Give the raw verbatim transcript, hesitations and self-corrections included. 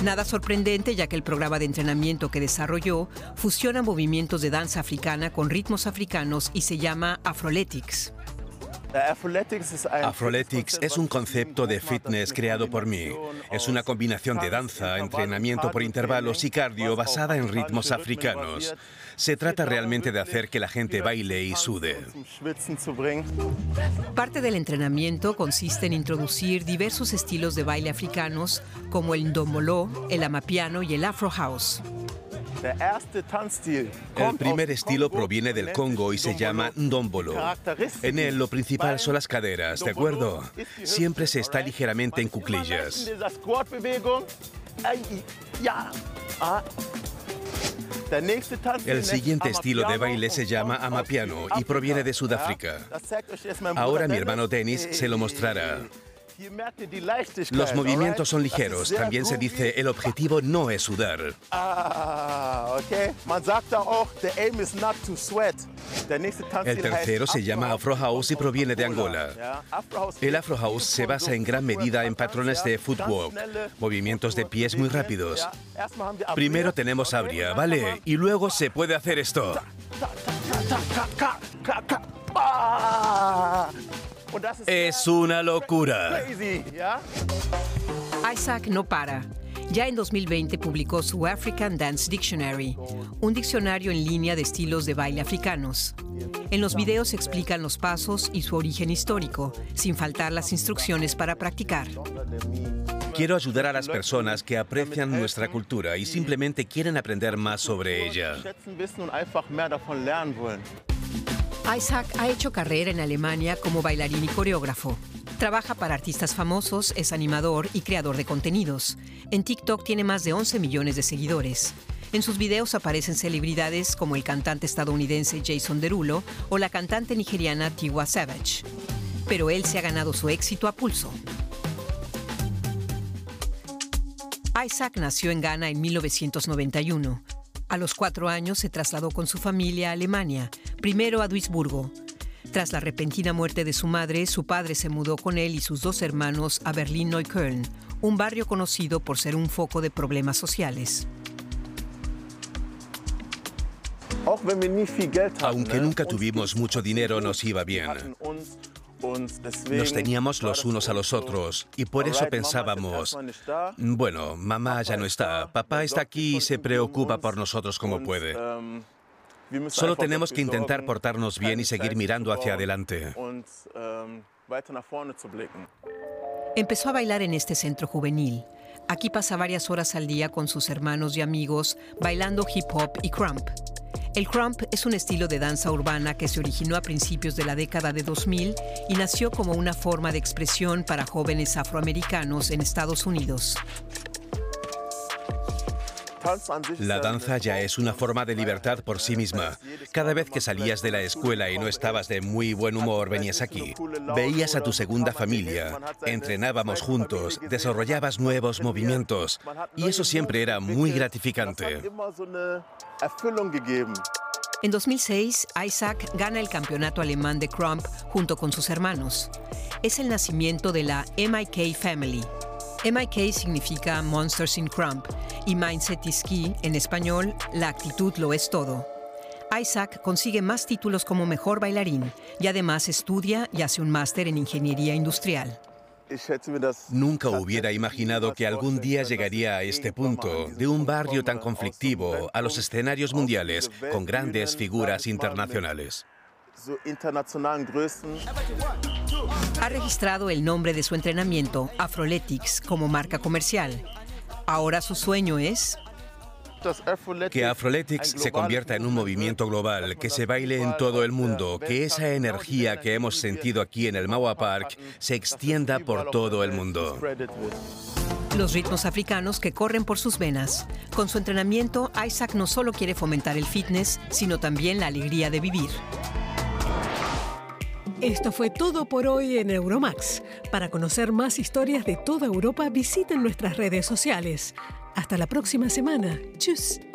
Nada sorprendente, ya que el programa de entrenamiento que desarrolló fusiona movimientos de danza africana con ritmos africanos y se llama Afroletics. Afroletics es un concepto de fitness creado por mí. Es una combinación de danza, entrenamiento por intervalos y cardio basada en ritmos africanos. Se trata realmente de hacer que la gente baile y sude. Parte del entrenamiento consiste en introducir diversos estilos de baile africanos como el ndombolo, el amapiano y el afro house. El primer estilo proviene del Congo y se llama ndombolo. En él lo principal son las caderas, ¿de acuerdo? Siempre se está ligeramente en cuclillas. El siguiente estilo de baile se llama amapiano y proviene de Sudáfrica. Ahora mi hermano Dennis se lo mostrará. Los movimientos son ligeros. También se dice el objetivo no es sudar. El tercero se llama Afro House y proviene de Angola. El Afro House se basa en gran medida en patrones de footwork, movimientos de pies muy rápidos. Primero tenemos abria, ¿vale? Y luego se puede hacer esto. Es una locura. Isaac no para. Ya en dos mil veinte publicó su African Dance Dictionary, un diccionario en línea de estilos de baile africanos. En los videos se explican los pasos y su origen histórico, sin faltar las instrucciones para practicar. Quiero ayudar a las personas que aprecian nuestra cultura y simplemente quieren aprender más sobre ella. Isaac ha hecho carrera en Alemania como bailarín y coreógrafo. Trabaja para artistas famosos, es animador y creador de contenidos. En TikTok tiene más de once millones de seguidores. En sus videos aparecen celebridades como el cantante estadounidense Jason Derulo o la cantante nigeriana Tiwa Savage. Pero él se ha ganado su éxito a pulso. Isaac nació en Ghana en mil novecientos noventa y uno. A los cuatro años se trasladó con su familia a Alemania, primero a Duisburgo. Tras la repentina muerte de su madre, su padre se mudó con él y sus dos hermanos a Berlín-Neukölln, un barrio conocido por ser un foco de problemas sociales. Aunque nunca tuvimos mucho dinero, nos iba bien. Nos teníamos los unos a los otros y por eso pensábamos, bueno, mamá ya no está, papá está aquí y se preocupa por nosotros como puede. Solo tenemos que intentar portarnos bien y seguir mirando hacia adelante. Empezó a bailar en este centro juvenil. Aquí pasa varias horas al día con sus hermanos y amigos bailando hip hop y crump. El crump es un estilo de danza urbana que se originó a principios de la década de dos mil y nació como una forma de expresión para jóvenes afroamericanos en Estados Unidos. La danza ya es una forma de libertad por sí misma. Cada vez que salías de la escuela y no estabas de muy buen humor, venías aquí. Veías a tu segunda familia, entrenábamos juntos, desarrollabas nuevos movimientos y eso siempre era muy gratificante. En dos mil seis, Isaac gana el campeonato alemán de crump junto con sus hermanos. Es el nacimiento de la M I K Family. M I K significa Monsters in Crump y Mindset is Key, en español, la actitud lo es todo. Isaac consigue más títulos como mejor bailarín y además estudia y hace un máster en ingeniería industrial. Nunca hubiera imaginado que algún día llegaría a este punto, de un barrio tan conflictivo a los escenarios mundiales con grandes figuras internacionales. Ha registrado el nombre de su entrenamiento, Afroletics, como marca comercial. Ahora su sueño es que Afroletics se convierta en un movimiento global, que se baile en todo el mundo, que esa energía que hemos sentido aquí en el Mawa Park se extienda por todo el mundo. Los ritmos africanos que corren por sus venas. Con su entrenamiento, Isaac no solo quiere fomentar el fitness, sino también la alegría de vivir. Esto fue todo por hoy en Euromax. Para conocer más historias de toda Europa, visiten nuestras redes sociales. Hasta la próxima semana. Tschüss.